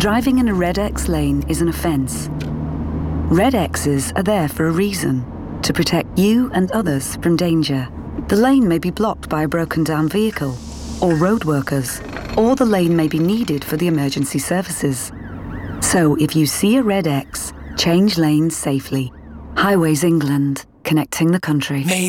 Driving in a red X lane is an offence. Red X's are there for a reason, to protect you and others from danger. The lane may be blocked by a broken down vehicle, or road workers, or the lane may be needed for the emergency services. So if you see a red X, change lanes safely. Highways England, connecting the country.